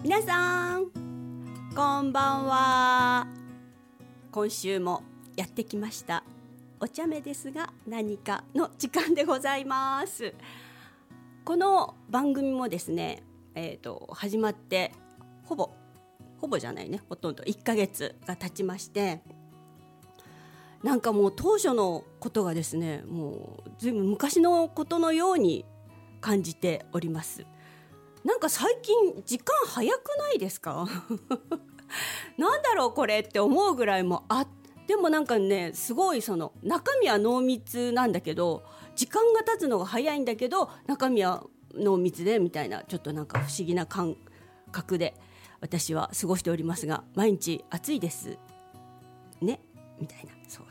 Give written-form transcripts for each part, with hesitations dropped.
皆さんこんばんは。今週もやってきましたお茶目ですが何かの時間でございます。この番組もですね、始まってほぼじゃないね、ほとんど1ヶ月が経ちまして、なんかもう当初のことがですね、もうずいぶん昔のことのように感じております。なんか最近時間早くないですかなんだろうこれって思うぐらいもでもなんかね、すごいその中身は濃密なんだけど時間が経つのが早いんだけど中身は濃密でみたいな、ちょっとなんか不思議な感覚で私は過ごしておりますが、毎日暑いですねみたいな、そう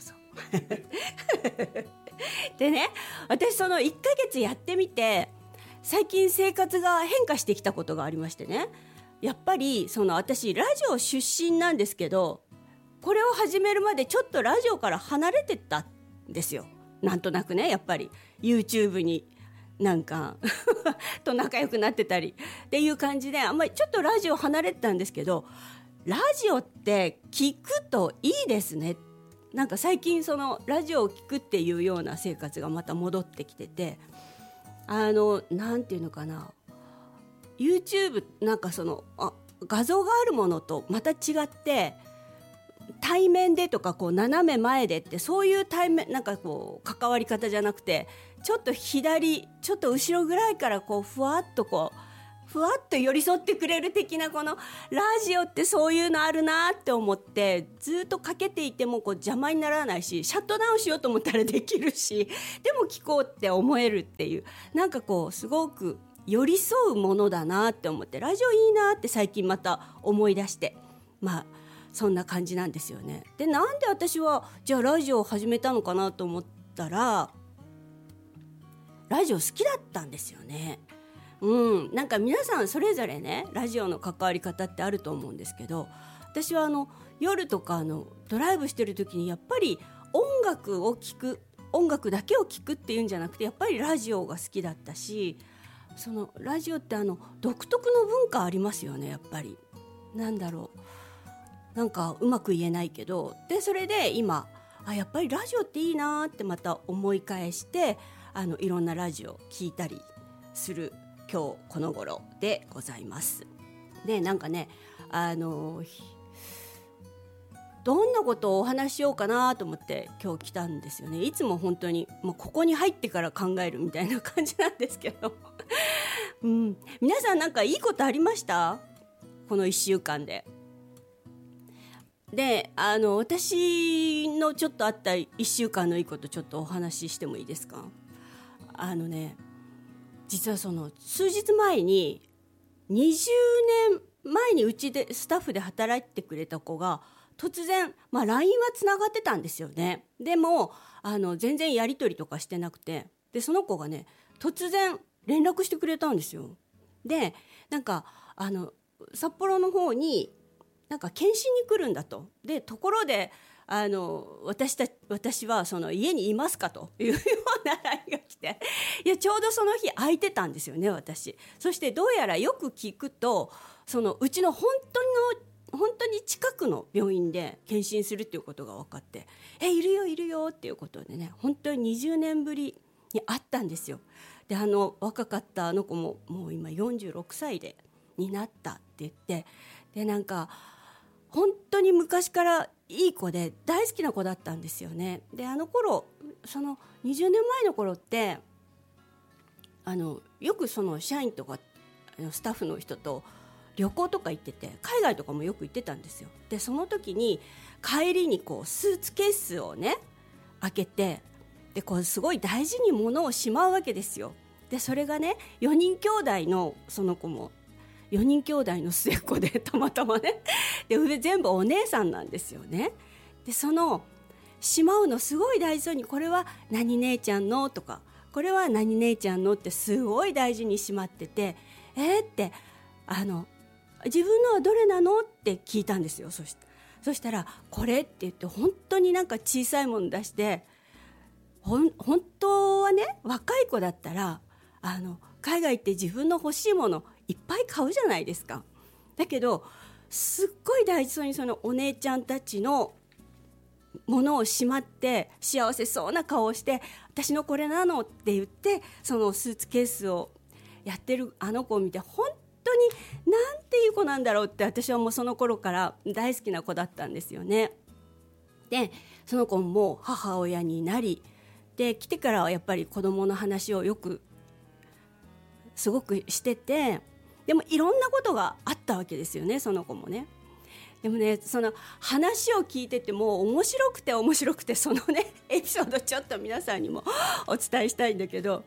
でね、私その1ヶ月やってみて最近生活が変化してきたことがありましてね、やっぱりその私ラジオ出身なんですけど、これを始めるまでちょっとラジオから離れてたんですよ。なんとなくね、やっぱり YouTube になんかと仲良くなってたりっていう感じで、あんまりちょっとラジオ離れてたんですけど、ラジオって聞くといいですね。なんか最近そのラジオを聞くっていうような生活がまた戻ってきてて、なんていうのかな、 YouTube なんかその画像があるものとまた違って対面でとかこう斜め前でってそういう対面なんかこう関わり方じゃなくて、ちょっと左ちょっと後ろぐらいからこうふわっと寄り添ってくれる的な、このラジオってそういうのあるなって思って、ずっとかけていてもこう邪魔にならないし、シャットダウンしようと思ったらできるし、でも聞こうって思えるっていう、なんかこうすごく寄り添うものだなって思って、ラジオいいなって最近また思い出して、まあそんな感じなんですよね。で、なんで私はじゃあラジオを始めたのかなと思ったら、ラジオ好きだったんですよね。なんか皆さんそれぞれね、ラジオの関わり方ってあると思うんですけど、私は夜とかドライブしてる時にやっぱり音楽だけを聞くっていうんじゃなくて、やっぱりラジオが好きだったし、そのラジオって独特の文化ありますよね。やっぱりなんだろう、なんかうまく言えないけど、でそれで今やっぱりラジオっていいなってまた思い返して、いろんなラジオ聞いたりする今日この頃でございます。で、なんかね、どんなことをお話しようかなと思って今日来たんですよね。いつも本当にもうここに入ってから考えるみたいな感じなんですけど皆さんなんかいいことありました？この1週間で。で、私のちょっとあった1週間のいいことちょっとお話ししてもいいですか？実はその数日前に20年前にうちでスタッフで働いてくれた子が突然、LINE はつながってたんですよね。でも全然やり取りとかしてなくて、でその子がね突然連絡してくれたんですよ。で、なんか札幌の方になんか検診に来るんだと。でところで私はその家にいますかというような LINE が来て、いやちょうどその日空いてたんですよね、私。そしてどうやらよく聞くと、そのうちの本当に近くの病院で検診するっていうことが分かって、いるよっていうことでね、本当に20年ぶりに会ったんですよ。で若かったあの子ももう今46歳になったって言って、でなんか本当に昔からいい子で大好きな子だったんですよね。で頃その20年前の頃ってよくその社員とかスタッフの人と旅行とか行ってて、海外とかもよく行ってたんですよ。でその時に帰りにこうスーツケースをね開けて、でこうすごい大事に物をしまうわけですよ。でそれがね4人兄弟の、その子も4人兄弟の末っ子でたまたまね、で上全部お姉さんなんですよね。でそのしまうのすごい大事そうに、これは何姉ちゃんのとか、これは何姉ちゃんのってすごい大事にしまってて、って自分のはどれなのって聞いたんですよ。そしたらこれって言って本当になんか小さいもの出して、本当はね若い子だったら海外行って自分の欲しいものいっぱい買うじゃないですか。 だけどすっごい大事そうにそのお姉ちゃんたちのものをしまって幸せそうな顔をして、私のこれなのって言ってそのスーツケースをやってるあの子を見て、本当になんていう子なんだろうって私はもうその頃から大好きな子だったんですよね。でその子も母親になり、で来てからはやっぱり子供の話をよくすごくしてて、でもいろんなことがあったわけですよね、その子もね。でもね、その話を聞いてても面白くてそのねエピソードちょっと皆さんにもお伝えしたいんだけど、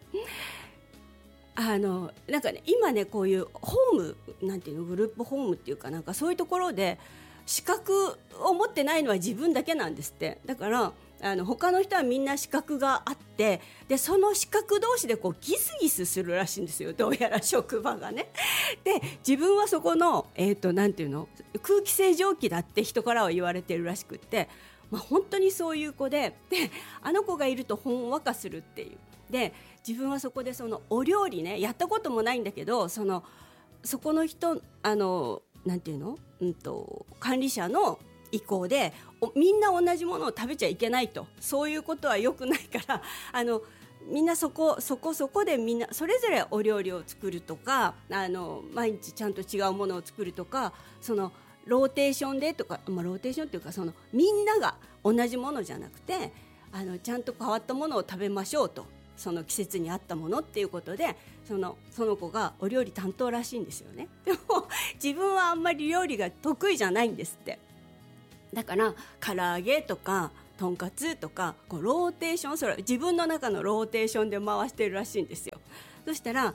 なんかね、今ねこういうホームなんていうの、グループホームっていうかなんかそういうところで資格を持ってないのは自分だけなんですって。だから他の人はみんな資格があって、でその資格同士でこうギスギスするらしいんですよ、どうやら職場がね。で自分はそこの、なんていうの、空気清浄機だって人からは言われてるらしくって、本当にそういう子で、あの子がいるとほんわかするっていう。で自分はそこでそのお料理ね、やったこともないんだけど、そこの人なんていうの、管理者の意向でみんな同じものを食べちゃいけないと、そういうことは良くないからみんなそこでみんなそれぞれお料理を作るとか、毎日ちゃんと違うものを作るとか、そのローテーションでとか、ローテーションっていうか、そのみんなが同じものじゃなくてちゃんと変わったものを食べましょうと、その季節に合ったものっていうことでその子がお料理担当らしいんですよね。でも自分はあんまり料理が得意じゃないんですって。だから唐揚げとかとんかつとかこうローテーション、それ自分の中のローテーションで回してるらしいんですよ。そしたら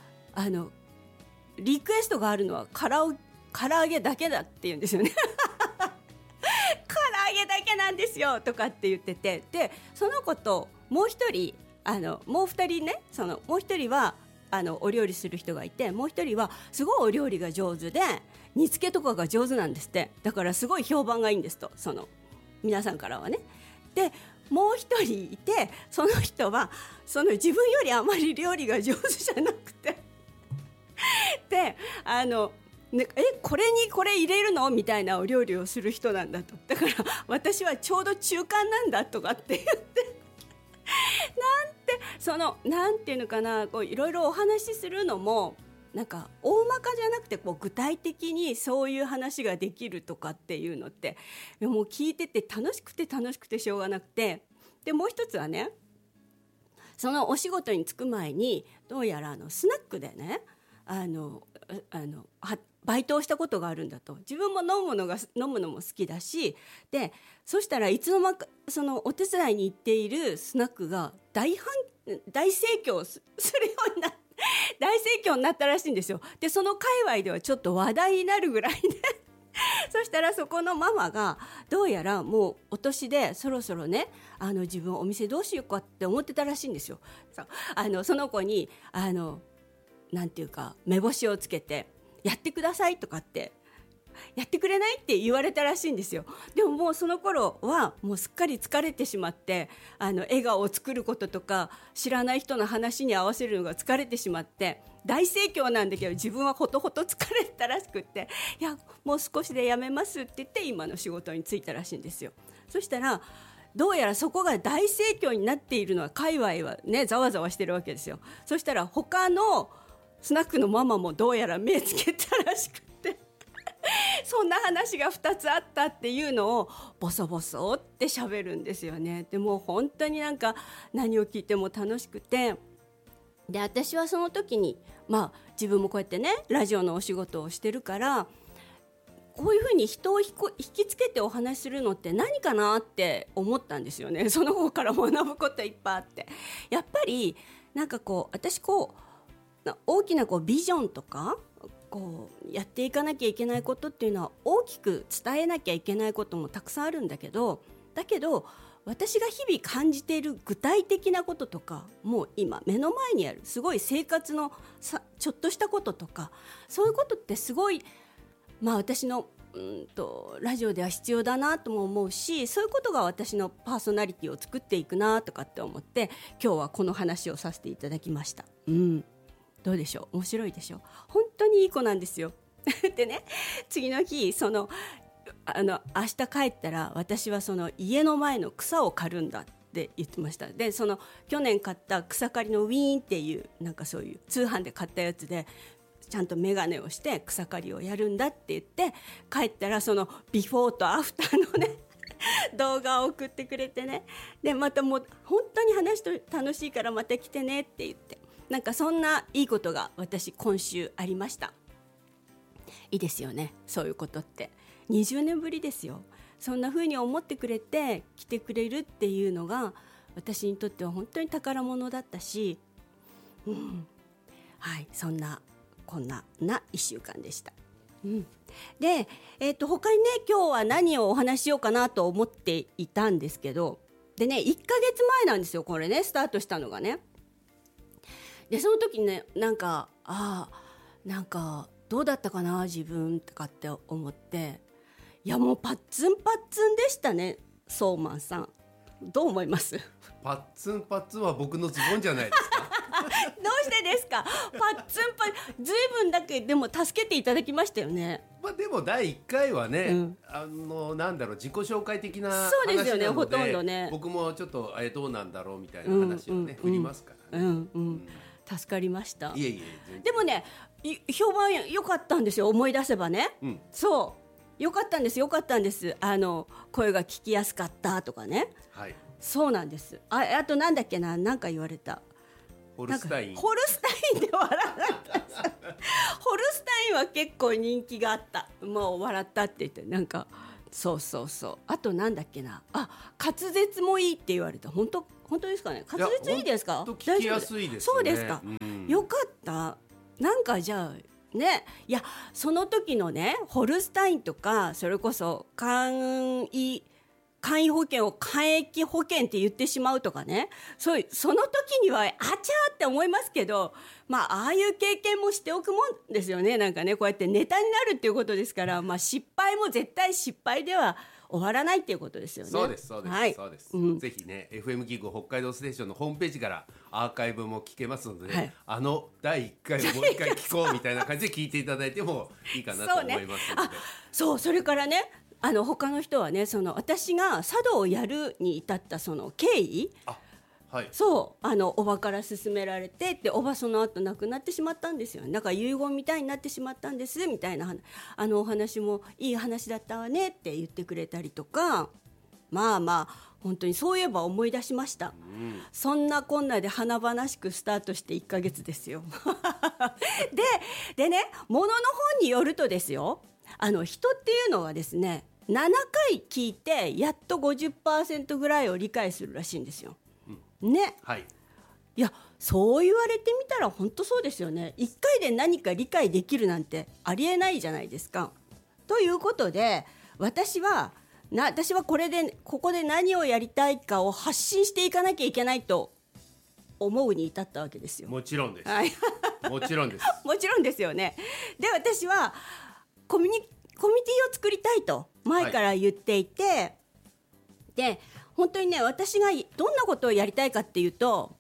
リクエストがあるのは唐揚げだけだって言うんですよね唐揚げだけなんですよとかって言ってて、でその子ともう一人もう二人ね、もう一人はお料理する人がいて、もう一人はすごいお料理が上手で煮付けとかが上手なんですって。だからすごい評判がいいんですと、皆さんからはね。でもう一人いて、その人は自分よりあまり料理が上手じゃなくてでこれにこれ入れるのみたいなお料理をする人なんだと。だから私はちょうど中間なんだとかって言ってなんていうのかな、こういろいろお話しするのもなんか大まかじゃなくてこう具体的にそういう話ができるとかっていうのってもう聞いてて楽しくてしょうがなくて、でもう一つはね、そのお仕事に就く前にどうやらスナックでねバイトをしたことがあるんだと。自分も飲むのも好きだし、でそしたらいつの間かそのお手伝いに行っているスナックが大盛況するようになって大盛況になったらしいんですよ。でその界隈ではちょっと話題になるぐらいでそしたらそこのママがどうやらもうお年でそろそろね自分お店どうしようかって思ってたらしいんですよ。その子になんていうか目星をつけてやってくださいとかってやってくれないって言われたらしいんですよ。でももうその頃はもうすっかり疲れてしまって笑顔を作ることとか知らない人の話に合わせるのが疲れてしまって大盛況なんだけど自分はほとほと疲れたらしくって、いやもう少しで辞めますって言って今の仕事に就いたらしいんですよ。そしたらどうやらそこが大盛況になっているのは界隈はねざわざわしてるわけですよ。そしたら他のスナックのママもどうやら目つけたらしくってそんな話が2つあったっていうのをボソボソって喋るんですよね。でも本当になんか何を聞いても楽しくて、で私はその時に自分もこうやってねラジオのお仕事をしてるからこういうふうに人を引きつけてお話しするのって何かなって思ったんですよね。その方から学ぶこといっぱいあって、やっぱりなんか私大きなビジョンとかやっていかなきゃいけないことっていうのは大きく伝えなきゃいけないこともたくさんあるんだけど私が日々感じている具体的なこととかもう今目の前にあるすごい生活のちょっとしたこととかそういうことってすごい私のラジオでは必要だなとも思うし、そういうことが私のパーソナリティを作っていくなとかって思って今日はこの話をさせていただきました。どうでしょう、面白いでしょ。本当にいい子なんですよ。 でね、次の日明日帰ったら私はその家の前の草を刈るんだって言ってました。でその去年買った草刈りのウィーンっていうなんかそういう通販で買ったやつでちゃんと眼鏡をして草刈りをやるんだって言って帰ったらそのビフォーとアフターのね動画を送ってくれてね、でまたもう本当に話と楽しいからまた来てねって言って、なんかそんないいことが私今週ありました。いいですよね、そういうことって。20年ぶりですよ。そんな風に思ってくれて来てくれるっていうのが私にとっては本当に宝物だったし、はい、そんなこんな1週間でした。で、他にね今日は何をお話ししようかなと思っていたんですけど、でね1ヶ月前なんですよこれねスタートしたのがね。でその時ねなんかどうだったかな自分とかって思って、いやもうパッツンパッツンでしたね。ソーマンさんどう思います？ パッツンパッツンは僕のズボンじゃないですかどうしてですか？パッツンパッずいぶんだけでも助けていただきましたよね。 まあでも第1回はね、なんだろう自己紹介的な話なので、 そうですよね、ほとんどね僕もちょっとどうなんだろうみたいな話をね、振りますからね。 助かりました。 いえいえ、 でもね評判良かったんですよ、思い出せばね、そう良かったんです声が聞きやすかったとかね、 はい、 そうなんです。あとなんだっけな、なんか言われた。 ホルスタイン。 ホルスタインで笑ったホルスタインは結構人気があった。もう笑ったって言って、なんかそうあとなんだっけな、滑舌もいいって言われた。本当ですかね。滑舌いいですか？ 聞きやすいですね。 そうですか、よかった。なんかじゃあね、いやその時のねホルスタインとかそれこそ簡易保険を簡易保険って言ってしまうとかね、その時にはあちゃーって思いますけど、ああいう経験もしておくもんですよね。なんかねこうやってネタになるっていうことですから、失敗も絶対失敗では終わらないっていうことですよね。 そうです、 はい、 そうです、ぜひね FM ギグ北海道ステーションのホームページからアーカイブも聞けますので、 はい、 第1回をもう1回聞こうみたいな感じで聞いていただいてもいいかなと思いますのでそれからね他の人はね私が茶道をやるに至ったその経緯、 はい、 おばから勧められてって、おばその後亡くなってしまったんですよ。だから遺言みたいになってしまったんですみたいなお話もいい話だったわねって言ってくれたりとか、本当にそういえば思い出しました、そんなこんなで華々しくスタートして1ヶ月ですよでね、ものの本によるとですよ、人っていうのはですね7回聞いてやっと 50% ぐらいを理解するらしいんですよ、ね、 はい、 いやそう言われてみたら本当そうですよね。1回で何か理解できるなんてありえないじゃないですか。ということで私はここで何をやりたいかを発信していかなきゃいけないと思うに至ったわけですよ。 もちろんです、 はい、 もちろんですもちろんですよね。で私はコミュニティを作りたいと前から言っていて、で本当にね私がどんなことをやりたいかっていうと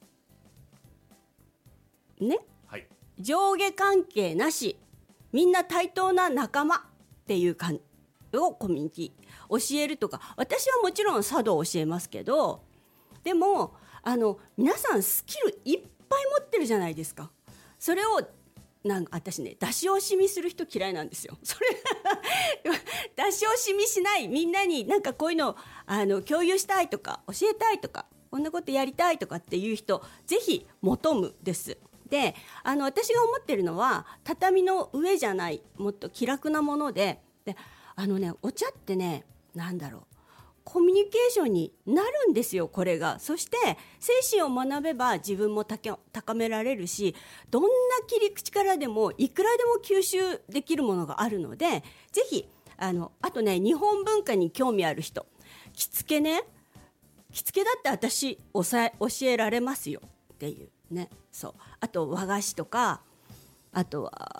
ね、上下関係なしみんな対等な仲間っていう感じをコミュニティ教えるとか、私はもちろん茶道を教えますけど、でも皆さんスキルいっぱい持ってるじゃないですか。それを私ね出し惜しみする人嫌いなんですよ。それ出し惜しみしない、みんなになんかこういうの共有したいとか教えたいとかこんなことやりたいとかっていう人ぜひ求むです。で私が思ってるのは畳の上じゃない、もっと気楽なもので、お茶ってねコミュニケーションになるんですよこれが。そして精神を学べば自分も高められるし、どんな切り口からでもいくらでも吸収できるものがあるので、ぜひあとね日本文化に興味ある人、着付けだって私教えられますよっていうね。そう、あと和菓子とか、あとは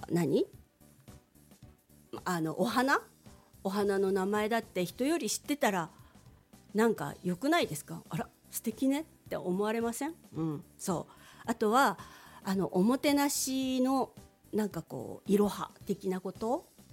お花の名前だって人より知ってたらなんか良くないですか？あら素敵ねって思われません？そう。あとはおもてなしのなんかこういろは的なこと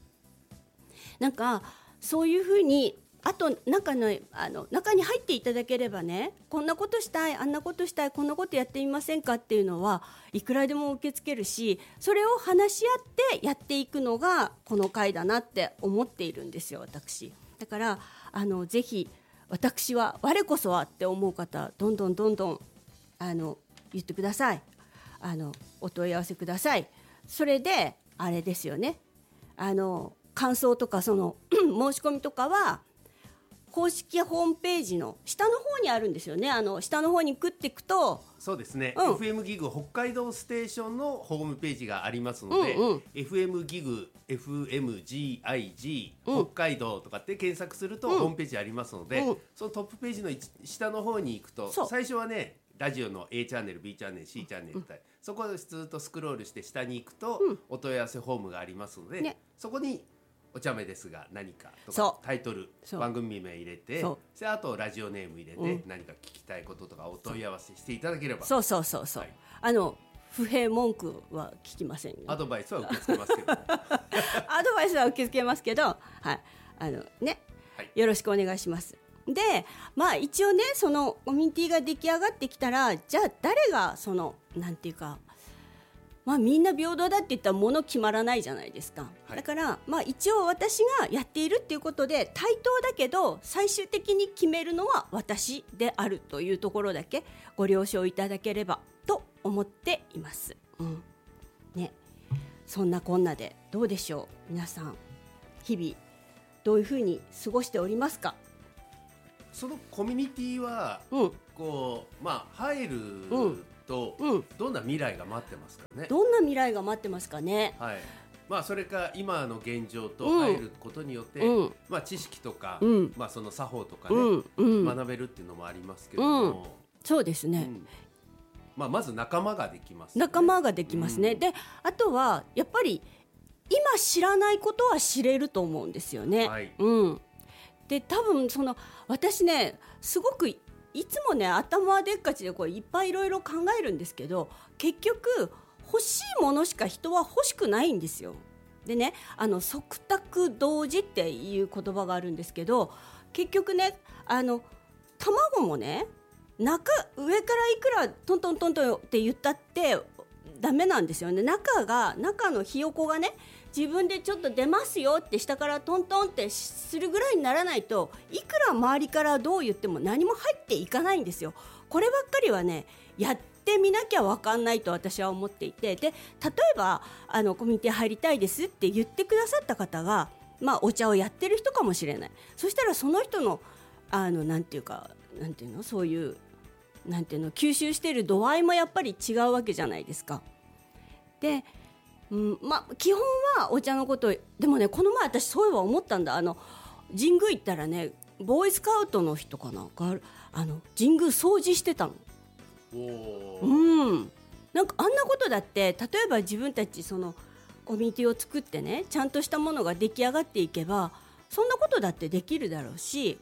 なんかそういうふうにあと中に入っていただければね、こんなことしたい、あんなことしたい、こんなことやってみませんかっていうのはいくらでも受け付けるし、それを話し合ってやっていくのがこの会だなって思っているんですよ、私。だからぜひ私は我こそはって思う方、どんどん言ってください。お問い合わせください。それであれですよね、感想とかその申し込みとかは公式ホームページの下の方にあるんですよね。下の方に食っていくと、 そうですね、FM ギグ北海道ステーションのホームページがありますので、FM ギグ FMGIG 北海道とかって検索するとホームページありますので、そのトップページの下の方に行くと、最初はねラジオの A チャンネル B チャンネル C チャンネルって、そこをずっとスクロールして下に行くと、お問い合わせフォームがありますので、そこにお茶目ですが何かとかタイトル、番組名入れて、それあとラジオネーム入れて、何か聞きたいこととかお問い合わせしていただければ、 そう、不平文句は聞きませんよ。 アドバイスは受け付けますけどアドバイスは受け付けますけど、よろしくお願いします。で、一応ね、そのコミュニティが出来上がってきたら、じゃあ誰がそのなんていうか、みんな平等だって言ったら物決まらないじゃないですか。だから、一応私がやっているっていうことで対等だけど、最終的に決めるのは私であるというところだけご了承いただければと思っています。そんなこんなでどうでしょう、皆さん日々どういうふうに過ごしておりますか。 そのコミュニティは、こう入ると、どんな未来が待ってますかね。 どんな未来が待ってますかね。 それか今の現状と入ることによって、知識とか、その作法とかね、学べるっていうのもありますけども、 そうですね、 まず仲間ができますね。 仲間ができますね。で、あとはやっぱり今知らないことは知れると思うんですよね。で、多分私ね、すごくいつもね頭でっかちでいっぱいいろいろ考えるんですけど、結局欲しいものしか人は欲しくないんですよ。でね、即託同時っていう言葉があるんですけど、結局ね、卵もね、上からいくらトントントントンって言ったってダメなんですよね。中のひよこがね、自分でちょっと出ますよって下からトントンってするぐらいにならないと、いくら周りからどう言っても何も入っていかないんですよ。こればっかりはね、やってみなきゃ分かんないと私は思っていて、で、例えばコミュニティ入りたいですって言ってくださった方が、お茶をやってる人かもしれない。そしたらその人のなんていうの、そういうなんていうの、吸収している度合いもやっぱり違うわけじゃないですか。で、基本はお茶のこと。でもね、この前私そういえば思ったんだ。神宮行ったらね、ボーイスカウトの人かなが神宮掃除してたの。なんかあんなことだって、例えば自分たちそのコミュニティを作ってね、ちゃんとしたものが出来上がっていけば、そんなことだってできるだろうし、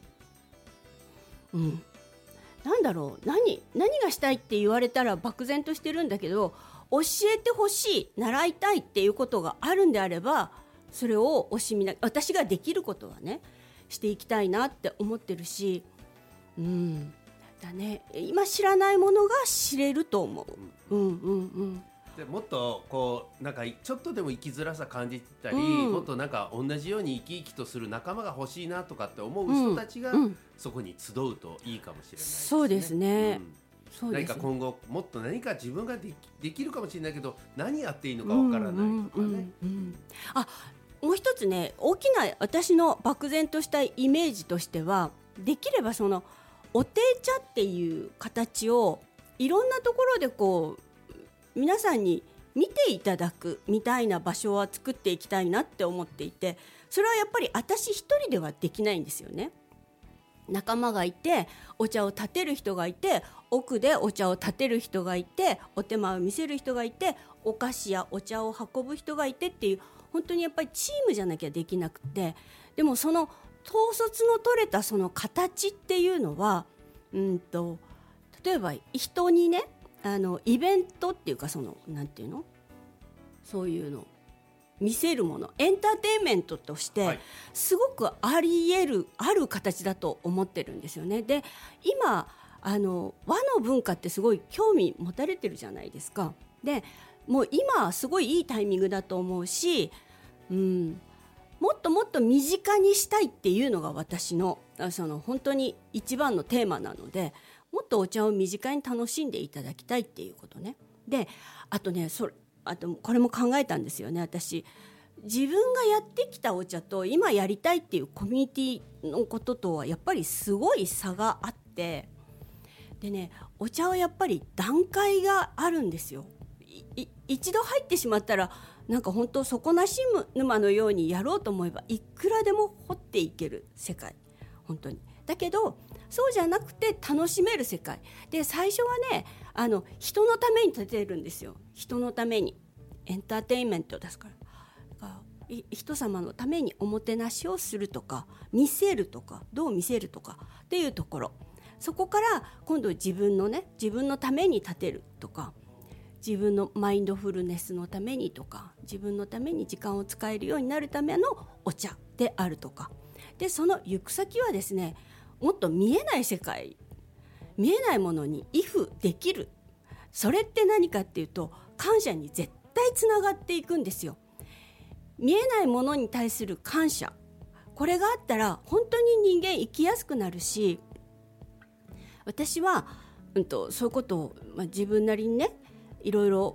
なんだろう、何がしたいって言われたら漠然としてるんだけど、教えてほしい、習いたいっていうことがあるんであれば、それを私ができることはね、していきたいなって思ってるし、だね、今知らないものが知れると思う。 でもっとなんかちょっとでも生きづらさ感じてたり、もっとなんか同じように生き生きとする仲間が欲しいなとかって思う人たちが、そこに集うといいかもしれないですね。 そうですね。 何か今後もっと何か自分ができるかもしれないけど、何やっていいのかわからないとかね。 もう一つね、大きな私の漠然としたイメージとしては、できればそのお手茶っていう形をいろんなところで皆さんに見ていただくみたいな場所は作っていきたいなって思っていて、それはやっぱり私一人ではできないんですよね。仲間がいて、お茶を立てる人がいて、奥でお茶を立てる人がいて、お手間を見せる人がいて、お菓子やお茶を運ぶ人がいてっていう、本当にやっぱりチームじゃなきゃできなくて、でもその統率の取れたその形っていうのは、例えば人にね、イベントっていうか、なんていうの、そういうの見せるもの、エンターテインメントとしてすごくある形だと思ってるんですよね。で今和の文化ってすごい興味持たれてるじゃないですか。でもう今すごいいいタイミングだと思うし、もっともっと身近にしたいっていうのが私の本当に一番のテーマなので、もっとお茶を身近に楽しんでいただきたいっていうことね。であとねあとこれも考えたんですよね。私自分がやってきたお茶と今やりたいっていうコミュニティのこととはやっぱりすごい差があって、でね、お茶はやっぱり段階があるんですよ。一度入ってしまったらなんか本当底なし沼のようにやろうと思えばいくらでも掘っていける世界、本当に。だけどそうじゃなくて楽しめる世界で、最初はね人のために立てるんですよ。人のためにエンターテインメントですから、人様のためにおもてなしをするとか見せるとかどう見せるとかっていうところ、そこから今度自分のために立てるとか、自分のマインドフルネスのためにとか、自分のために時間を使えるようになるためのお茶であるとかで、その行く先はですね、もっと見えない世界、見えないものにイフできる。それって何かっていうと、感謝に絶対つながっていくんですよ。見えないものに対する感謝、これがあったら本当に人間生きやすくなるし、私は、そういうことを、自分なりにねいろいろ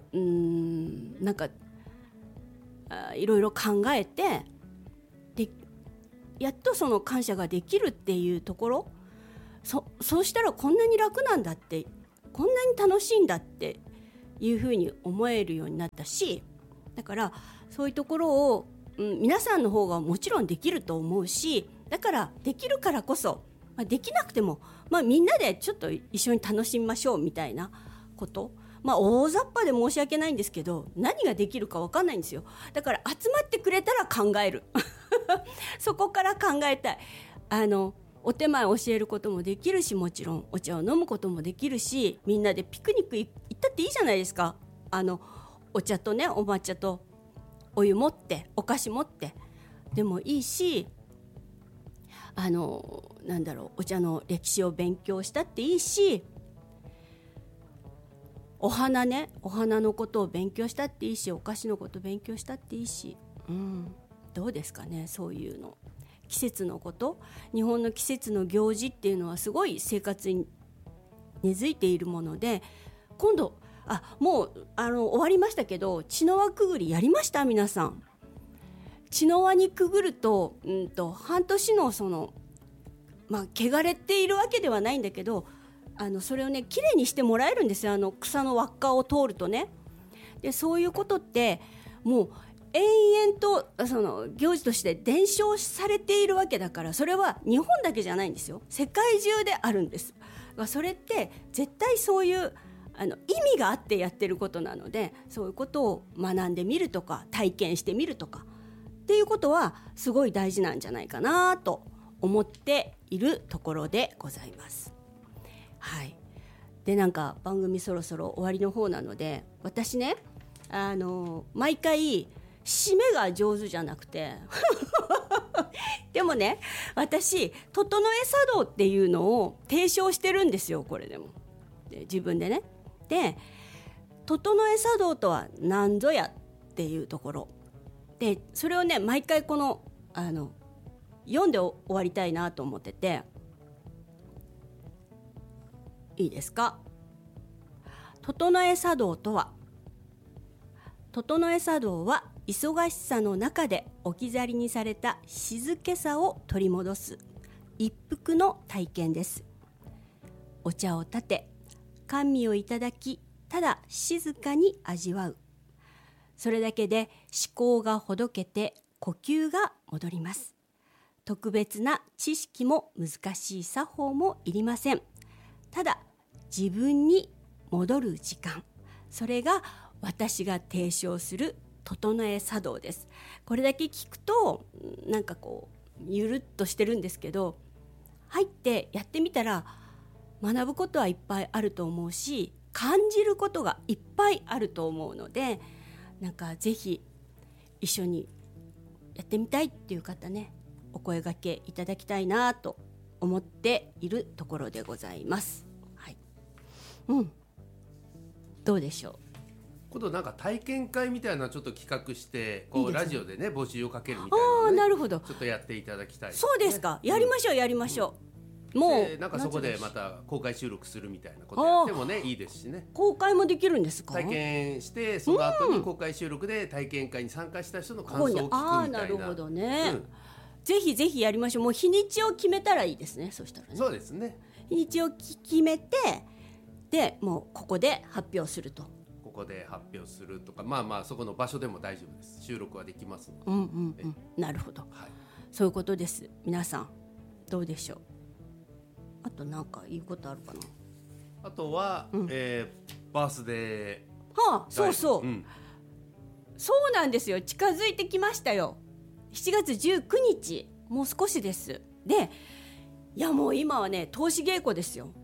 いろいろ考えて、でやっとその感謝ができるっていうところ、そうしたらこんなに楽なんだって、こんなに楽しいんだっていうふうに思えるようになったし、だからそういうところを、皆さんの方がもちろんできると思うし、だからできるからこそ、できなくても、みんなでちょっと一緒に楽しみましょうみたいなこと、大雑把で申し訳ないんですけど、何ができるか分かんないんですよ。だから集まってくれたら考えるそこから考えたい。お手前教えることもできるし、もちろんお茶を飲むこともできるし、みんなでピクニック行ったっていいじゃないですか。お茶とね、お抹茶とお湯持ってお菓子持ってでもいいし、お茶の歴史を勉強したっていいし、お花のことを勉強したっていいし、お菓子のことを勉強したっていいし、どうですかね。そういうの、季節のこと、日本の季節の行事っていうのはすごい生活に根付いているもので、今度もう終わりましたけど、茅の輪くぐりやりました？皆さん。茅の輪にくぐると、半年の汚れているわけではないんだけど、それをねきれいにしてもらえるんですよ。草の輪っかを通るとね。でそういうことってもう延々と行事として伝承されているわけだから、それは日本だけじゃないんですよ。世界中であるんです。それって絶対そういう意味があってやってることなので、そういうことを学んでみるとか体験してみるとかっていうことはすごい大事なんじゃないかなと思っているところでございます。はい。で番組そろそろ終わりの方なので、私ね毎回締めが上手じゃなくてでもね、私整え茶道っていうのを提唱してるんですよ。これで自分でね。で整え茶道とは何ぞやっていうところで、それをね毎回読んで終わりたいなと思ってて、いいですか。整え茶道とは、整え茶道は忙しさの中で置き去りにされた静けさを取り戻す一服の体験です。お茶を立て、甘味をいただき、ただ静かに味わう。それだけで思考がほどけて呼吸が戻ります。特別な知識も難しい作法もいりません。ただ自分に戻る時間、それが私が提唱する整え茶道です。これだけ聞くとゆるっとしてるんですけど、入ってやってみたら学ぶことはいっぱいあると思うし、感じることがいっぱいあると思うので、ぜひ一緒にやってみたいっていう方ね、お声掛けいただきたいなと思っているところでございます。はい、どうでしょう。 今度なんか体験会みたいなちょっと企画してこうラジオでね募集をかけるみたいなのね、 なるほど、 ちょっとやっていただきたいですね。 そうですか、やりましょう、やりましょう。もうなんかそこでまた公開収録するみたいなことやってもねいいですしね。 公開もできるんですか。 体験してその後に公開収録で体験会に参加した人の感想を聞くみたいな。 なるほどね、ぜひぜひやりましょう。もう日にちを決めたらいいですね。そしたらね、 そうですね、 日にちを決めて、でもうここで発表すると。 ここで発表するとか、まあまあそこの場所でも大丈夫です。収録はできますので。 なるほど、 はい、 そういうことです。皆さんどうでしょう。あとなんか言うことあるかな。 あとは、バースデー、そうそう、そうなんですよ。近づいてきましたよ。7月19日、もう少しです。で、いやもう今はね通し稽古ですよ。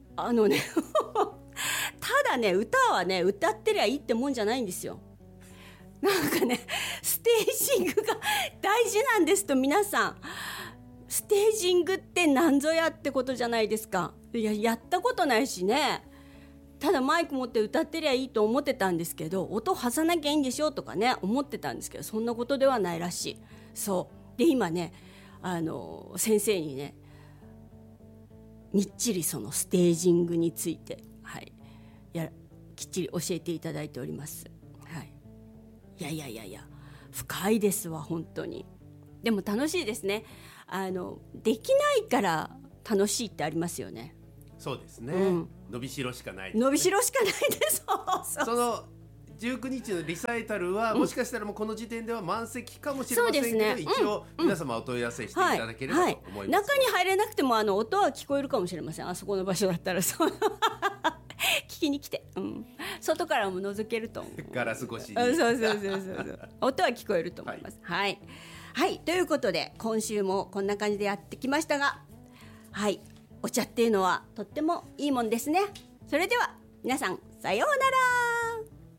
ただね、歌はね歌ってりゃいいってもんじゃないんですよ。なんかねステージングが大事なんですと。皆さん、ステージングって何ぞやってことじゃないですか。やったことないしね。ただマイク持って歌ってりゃいいと思ってたんですけど、音発さなきゃいいんでしょとかね思ってたんですけど、そんなことではないらしい。そうで、今ね先生にねみっちりそのステージングについて、きっちり教えていただいております。いや深いですわ本当に。でも楽しいですね。できないから楽しいってありますよね。 そうですね、伸びしろしかないです、 ね、伸びしろしかないです。 その19日のリサイタルは、もしかしたらもうこの時点では満席かもしれませんけど、ね、一応皆様お問い合わせしていただければと思います。 中に入れなくても音は聞こえるかもしれません。あそこの場所だったら聞きに来て、外からも覗けると思う。 ガラス越しに。 そう音は聞こえると思います。はいということで今週もこんな感じでやってきましたが、お茶っていうのはとってもいいもんですね。それでは皆さんさようなら。